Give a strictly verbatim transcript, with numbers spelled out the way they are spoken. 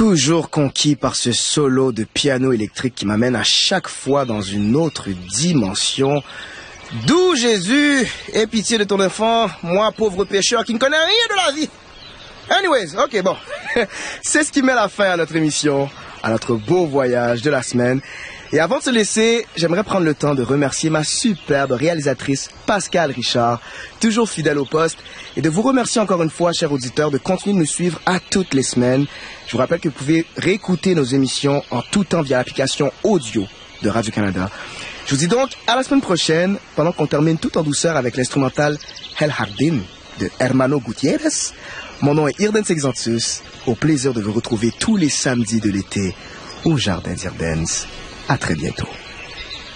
Toujours conquis par ce solo de piano électrique qui m'amène à chaque fois dans une autre dimension. D'où Jésus, aie pitié de ton enfant, moi pauvre pécheur qui ne connais rien de la vie. Anyways, ok bon, c'est ce qui met la fin à notre émission, à notre beau voyage de la semaine. Et avant de se laisser, j'aimerais prendre le temps de remercier ma superbe réalisatrice Pascal Richard, toujours fidèle au poste, et de vous remercier encore une fois, chers auditeurs, de continuer de nous suivre à toutes les semaines. Je vous rappelle que vous pouvez réécouter nos émissions en tout temps via l'application audio de Radio-Canada. Je vous dis donc à la semaine prochaine, pendant qu'on termine tout en douceur avec l'instrumental El Jardín de Hermano Gutiérrez. Mon nom est Irden Sexantus. Au plaisir de vous retrouver tous les samedis de l'été au Jardin d'Irdens. À très bientôt.